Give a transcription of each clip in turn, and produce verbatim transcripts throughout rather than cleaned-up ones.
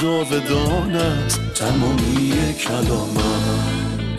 جاودان است تمامی کلامت.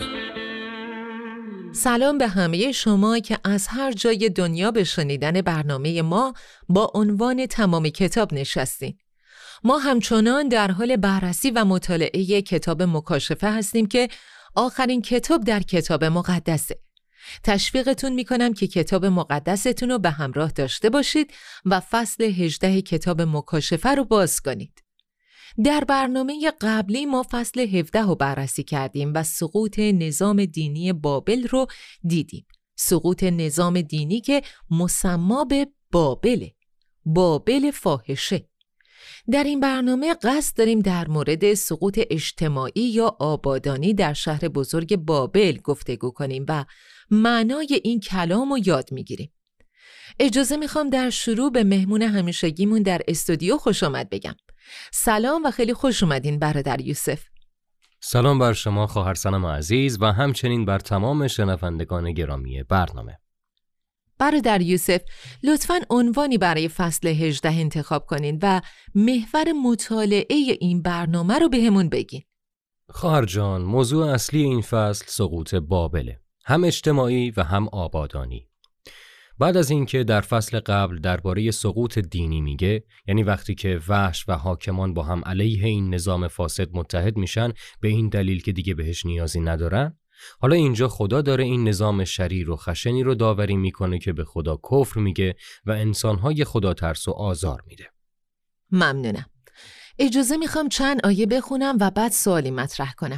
سلام به همه شما که از هر جای دنیا به شنیدن برنامه ما با عنوان تمام کتاب نشستین. ما همچنان در حال بررسی و مطالعه کتاب مکاشفه هستیم که آخرین کتاب در کتاب مقدسه. تشویقتون میکنم که کتاب مقدستون رو به همراه داشته باشید و فصل هجده کتاب مکاشفه رو باز کنید. در برنامه قبلی ما فصل هفده رو بررسی کردیم و سقوط نظام دینی بابل رو دیدیم. سقوط نظام دینی که مسما به بابله، بابل فاحشه. در این برنامه قصد داریم در مورد سقوط اجتماعی یا آبادانی در شهر بزرگ بابل گفتگو کنیم و معنای این کلام رو یاد میگیریم. اجازه میخوام در شروع به مهمون همیشگیمون در استودیو خوش آمد بگم. سلام و خیلی خوش اومدین برادر یوسف. سلام بر شما خواهر سنم عزیز و همچنین بر تمام شنوندگان گرامی برنامه. برادر یوسف، لطفاً عنوانی برای فصل هجده انتخاب کنین و محور مطالعه این برنامه رو بهمون بگین. خواهر جان، موضوع اصلی این فصل سقوط بابله، هم اجتماعی و هم آبادانی. بعد از اینکه در فصل قبل درباره سقوط دینی میگه، یعنی وقتی که وحش و حاکمان با هم علیه این نظام فاسد متحد میشن به این دلیل که دیگه بهش نیازی ندارن، حالا اینجا خدا داره این نظام شریر و خشنی رو داوری میکنه که به خدا کفر میگه و انسانهای خدا ترس و آزار میده. ممنونم. اجازه میخوام چند آیه بخونم و بعد سوالی مطرح کنم.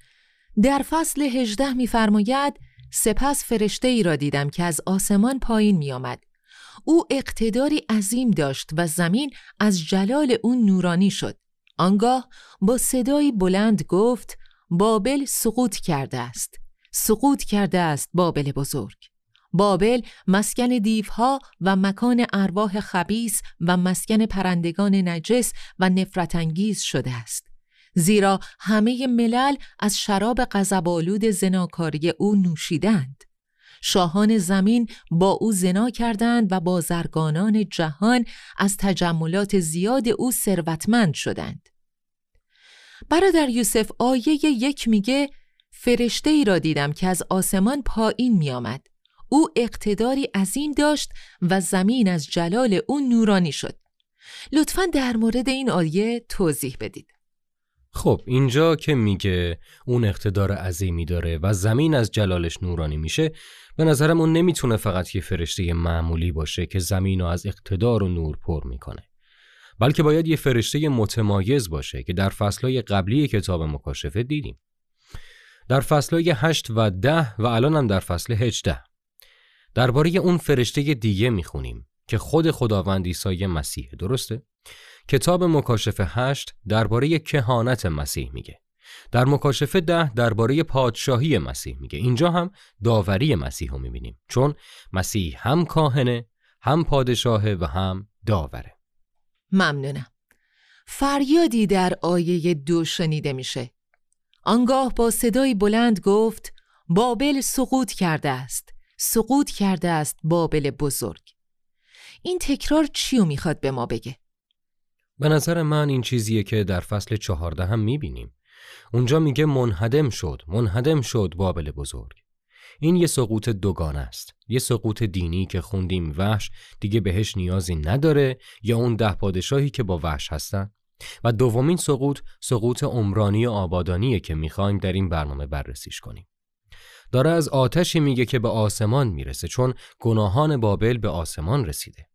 در فصل هجده میفرماید: سپس فرشته ای را دیدم که از آسمان پایین می آمد. او اقتداری عظیم داشت و زمین از جلال او نورانی شد. آنگاه با صدایی بلند گفت: بابل سقوط کرده است، سقوط کرده است بابل بزرگ. بابل مسکن دیوها و مکان ارواح خبیث و مسکن پرندگان نجس و نفرت انگیز شده است. زیرا همه ملل از شراب غضب‌آلود زناکاری او نوشیدند. شاهان زمین با او زنا کردند و بازرگانان جهان از تجملات زیاد او ثروتمند شدند. برادر یوسف، آیه یک میگه فرشته ای را دیدم که از آسمان پایین می آمد. او اقتداری عظیم داشت و زمین از جلال او نورانی شد. لطفاً در مورد این آیه توضیح بدید. خب اینجا که میگه اون اقتدار عظیمی داره و زمین از جلالش نورانی میشه، به نظرم اون نمیتونه فقط یه فرشته معمولی باشه که زمین رو از اقتدار و نور پر میکنه، بلکه باید یه فرشته متمایز باشه که در فصلهای قبلی کتاب مکاشفه دیدیم. در فصلهای هشت و ده و الان هم در فصل هجده درباره اون فرشته دیگه میخونیم که خود خداوند عیسی مسیح. درسته؟ کتاب مکاشفه هشت درباره کهانت مسیح میگه. در مکاشفه ده درباره پادشاهی مسیح میگه. اینجا هم داوری مسیح رو میبینیم، چون مسیح هم کاهنه، هم پادشاهه و هم داوره. ممنونم. فریادی در آیه دو شنیده میشه. آنگاه با صدای بلند گفت: بابل سقوط کرده است، سقوط کرده است بابل بزرگ. این تکرار چیو میخواد به ما بگه؟ به نظر من این چیزیه که در فصل چهارده هم میبینیم. اونجا میگه منهدم شد، منهدم شد بابل بزرگ. این یه سقوط دوگانه است. یه سقوط دینی که خوندیم وحش دیگه بهش نیازی نداره، یا اون ده پادشاهی که با وحش هستن. و دومین سقوط، سقوط عمرانی و آبادانیه که میخوایم در این برنامه بررسیش کنیم. داره از آتشی میگه که به آسمان میرسه، چون گناهان بابل به آسمان رسیده.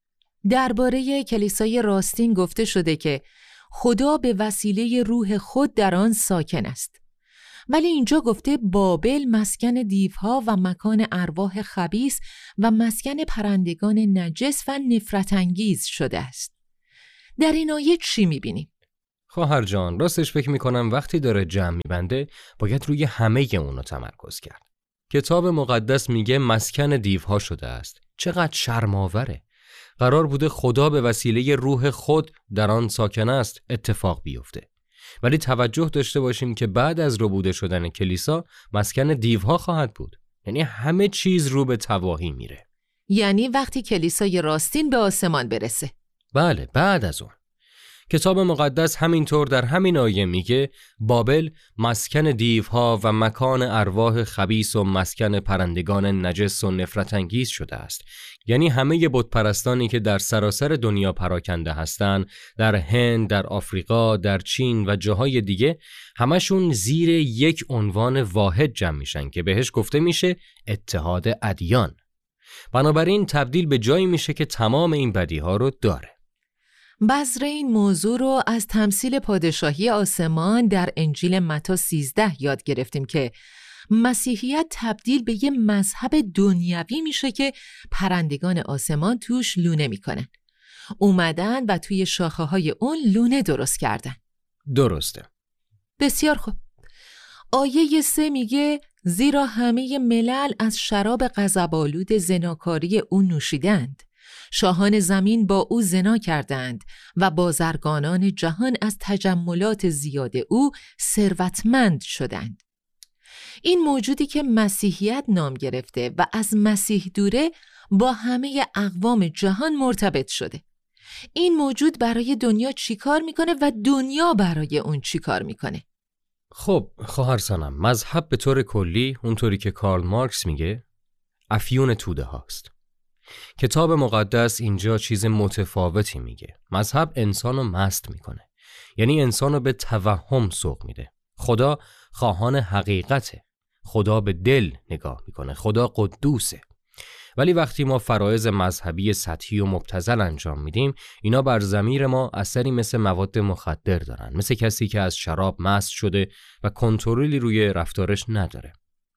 درباره کلیسای راستین گفته شده که خدا به وسیله روح خود در آن ساکن است. ولی اینجا گفته بابل مسکن دیوها و مکان ارواح خبیث و مسکن پرندگان نجس و نفرت انگیز شده است. در این آیه چی میبینیم؟ خواهر جان، راستش فکر میکنم وقتی داره جمع میبنده باید روی همه اونو تمرکز کرد. کتاب مقدس میگه مسکن دیوها شده است. چقدر شرم‌آوره. قرار بوده خدا به وسیله روح خود در آن ساکن است اتفاق بیفته. ولی توجه داشته باشیم که بعد از ربوده شدن کلیسا مسکن دیوها خواهد بود. یعنی همه چیز رو به تباهی میره. یعنی وقتی کلیسای راستین به آسمان برسه. بله، بعد از اون کتاب مقدس همینطور در همین آیه میگه بابل مسکن دیوها و مکان ارواح خبیث و مسکن پرندگان نجس و نفرت انگیز شده است. یعنی همه بت پرستانی که در سراسر دنیا پراکنده هستند، در هند، در آفریقا، در چین و جاهای دیگه، همشون زیر یک عنوان واحد جمع میشن که بهش گفته میشه اتحاد ادیان. بنابراین تبدیل به جایی میشه که تمام این بدیها رو داره. بذر این موضوع رو از تمثیل پادشاهی آسمان در انجیل متی سیزده یاد گرفتیم که مسیحیت تبدیل به یه مذهب دنیوی میشه که پرندگان آسمان توش لونه میکنن. اومدن و توی شاخه های اون لونه درست کردن. درسته. بسیار خوب. آیه سه میگه زیرا همه ملل از شراب غضب‌آلود زناکاری او نوشیدند. شاهان زمین با او زنا کردند و بازرگانان جهان از تجملات زیاد او ثروتمند شدند. این موجودی که مسیحیت نام گرفته و از مسیح دوره با همه اقوام جهان مرتبط شده. این موجود برای دنیا چی کار میکنه و دنیا برای اون چی کار میکنه؟ خب خواهر سنم، مذهب به طور کلی اونطوری که کارل مارکس میگه افیون توده هاست. کتاب مقدس اینجا چیز متفاوتی میگه. مذهب انسانو مست میکنه، یعنی انسانو به توهم سوق میده. خدا خواهان حقیقته، خدا به دل نگاه میکنه، خدا قدوسه. ولی وقتی ما فرایض مذهبی سطحی و مبتذل انجام میدیم، اینا بر ضمیر ما اثری مثل مواد مخدر دارن، مثل کسی که از شراب مست شده و کنترلی روی رفتارش نداره.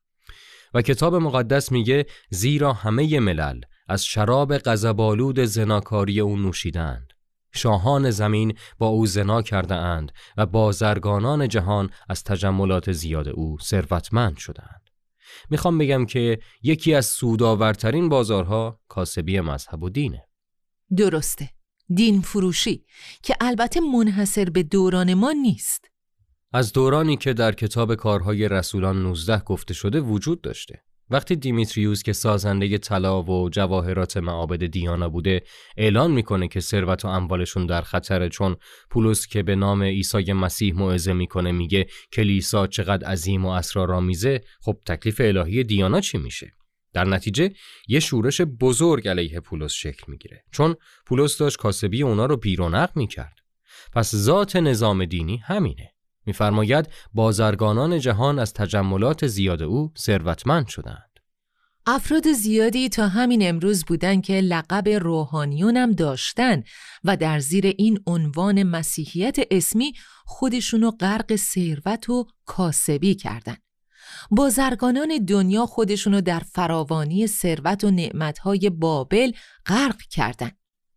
و کتاب مقدس میگه زیرا همه ملل از شراب غضب‌آلود زناکاری او نوشیدند. شاهان زمین با او زنا کرده اند و بازرگانان جهان از تجملات زیاد او ثروتمند شدند. میخوام بگم که یکی از سودآورترین بازارها کاسبی مذهب و دینه. درسته. دین فروشی که البته منحصر به دوران ما نیست. از دورانی که در کتاب کارهای رسولان نوزده گفته شده وجود داشته. وقتی دیمیتریوس که سازنده طلا و جواهرات معابد دیانا بوده اعلان میکنه که ثروت و اموالشون در خطره، چون پولس که به نام عیسی مسیح موعظه میکنه میگه کلیسا چقدر عظیم و اسرارآمیزه، خب تکلیف الهی دیانا چی میشه؟ در نتیجه یه شورش بزرگ علیه پولس شکل میگیره، چون پولس داشت کاسبی اونا رو بیرونق میکرد. پس ذات نظام دینی همینه. می‌فرماید بازرگانان جهان از تجملات زیاد او ثروتمند شدند. افراد زیادی تا همین امروز بودن که لقب روحانیون هم داشتن و در زیر این عنوان مسیحیت اسمی خودشونو غرق ثروت و کاسبی کردن. بازرگانان دنیا خودشونو در فراوانی ثروت و نعمت‌های بابل غرق کردن.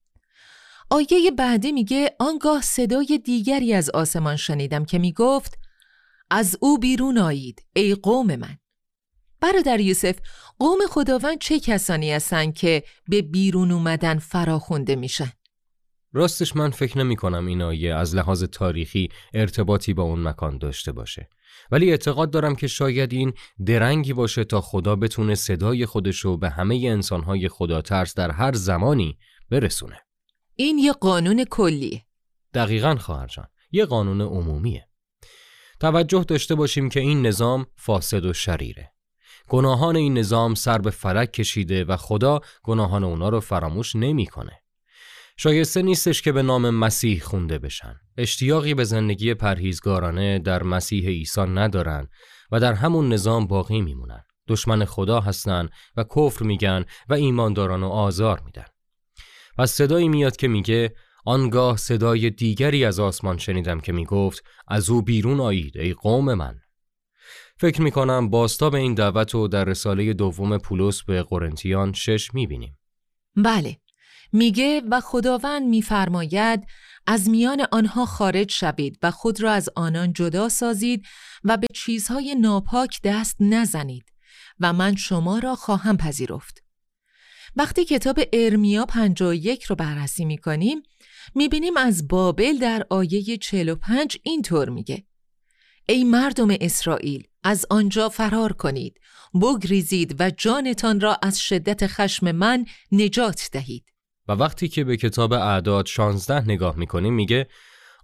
آیه بعدی میگه آنگاه صدای دیگری از آسمان شنیدم که میگفت از او بیرون آیید ای قوم من. برادر یوسف، قوم خداوند چه کسانی هستن که به بیرون اومدن فراخونده میشن؟ راستش من فکر نمی کنم این آیه از لحاظ تاریخی ارتباطی با اون مکان داشته باشه، ولی اعتقاد دارم که شاید این درنگی باشه تا خدا بتونه صدای خودشو به همه انسانهای خدا ترس در هر زمانی برسونه. این یه قانون کلیه. دقیقاً خواهر جان، یه قانون عمومیه. توجه داشته باشیم که این نظام فاسد و شریره. گناهان این نظام سر به فلک کشیده و خدا گناهان اونا رو فراموش نمی‌کنه. شایسته نیستش که به نام مسیح خونده بشن. اشتیاقی به زندگی پرهیزگارانه در مسیح عیسی ندارن و در همون نظام باقی میمونن. دشمن خدا هستن و کفر میگن و ایمانداران رو آزار میدن. پس صدایی میاد که میگه آنگاه صدای دیگری از آسمان شنیدم که میگفت از او بیرون آیید ای قوم من. فکر میکنم بازتاب این دعوت رو در رساله دوم پولس به قرنتیان شش میبینیم. بله، میگه و خداوند میفرماید از میان آنها خارج شوید و خود را از آنان جدا سازید و به چیزهای ناپاک دست نزنید و من شما را خواهم پذیرفت. وقتی کتاب ارمیا پنجاه و یک رو بررسی میکنیم میبینیم از بابل در آیه چهل و پنج اینطور میگه ای مردم اسرائیل از آنجا فرار کنید، بگریزید و جانتان را از شدت خشم من نجات دهید. و وقتی که به کتاب اعداد شانزده نگاه میکنیم میگه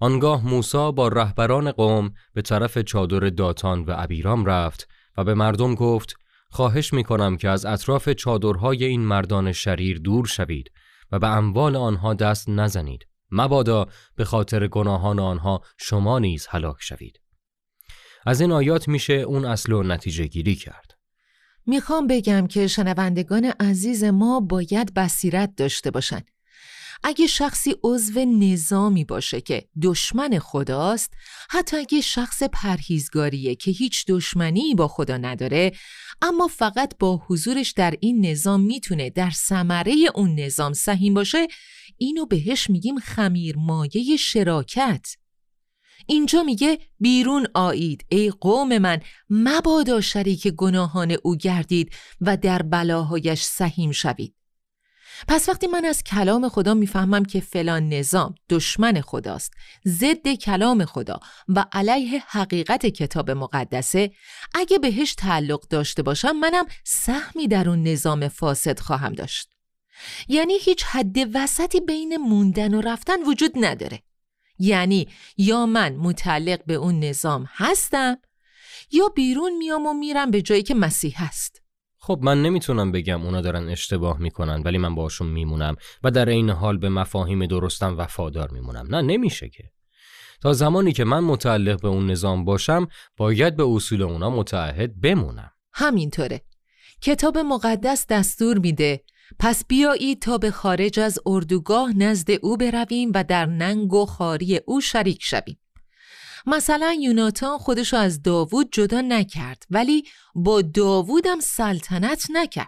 آنگاه موسی با رهبران قوم به طرف چادر داتان و ابیرام رفت و به مردم گفت خواهش می‌کنم که از اطراف چادرهای این مردان شریر دور شوید و به اموال آنها دست نزنید، مبادا به خاطر گناهان آنها شما نیز هلاک شوید. از این آیات میشه اون اصل و نتیجه گیری کرد. میخوام بگم که شنوندگان عزیز ما باید بصیرت داشته باشن. اگه شخصی عضو نظامی باشه که دشمن خداست، حتی اگه شخص پرهیزگاریه که هیچ دشمنی با خدا نداره، اما فقط با حضورش در این نظام میتونه در ثمره اون نظام سهیم باشه، اینو بهش میگیم خمیرمایه شراکت. اینجا میگه بیرون آیید ای قوم من، مبادا شریک گناهان او گردید و در بلاهایش سهیم شوید. پس وقتی من از کلام خدا میفهمم که فلان نظام دشمن خداست، ضد کلام خدا و علیه حقیقت کتاب مقدسه، اگه بهش تعلق داشته باشم منم سهمی در اون نظام فاسد خواهم داشت. یعنی هیچ حد وسطی بین موندن و رفتن وجود نداره. یعنی یا من متعلق به اون نظام هستم یا بیرون میام و میرم به جایی که مسیح هست. خب من نمیتونم بگم اونا دارن اشتباه میکنن ولی من باشون میمونم و در این حال به مفاهیم درستم وفادار میمونم. نه، نمیشه که. تا زمانی که من متعلق به اون نظام باشم باید به اصول اونا متعهد بمونم. همینطوره. کتاب مقدس دستور میده پس بیایید تا به خارج از اردوگاه نزد او برویم و در ننگ و خواری او شریک شویم. مثلا یوناتان خودشو از داوود جدا نکرد ولی با داوودم سلطنت نکرد.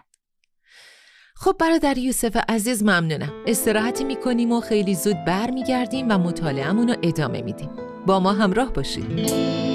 خب برادر یوسف عزیز ممنونم. استراحتی میکنیم و خیلی زود بر میگردیم و مطالعه‌مون رو ادامه میدیم. با ما همراه باشید.